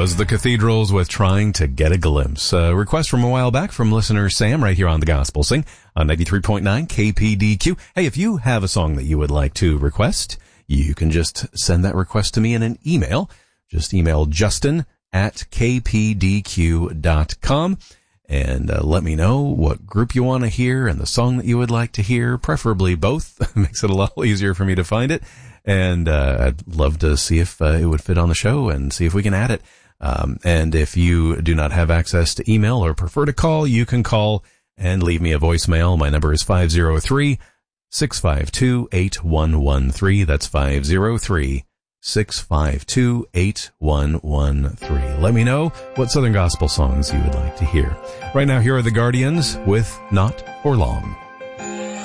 was the Cathedrals with Trying to Get a Glimpse. A request from a while back from listener Sam right here on the Gospel Sing on 93.9 KPDQ. Hey, if you have a song that you would like to request, you can just send that request to me in an email. Just email justin@kpdq.com and let me know what group you want to hear and the song that you would like to hear, preferably both. Makes it a lot easier for me to find it. And I'd love to see if it would fit on the show and see if we can add it. And if you do not have access to email or prefer to call, you can call and leave me a voicemail. My number is 503-652-8113. That's 503-652-8113. Let me know what Southern Gospel songs you would like to hear. Right now, here are the Guardians with Not for Long.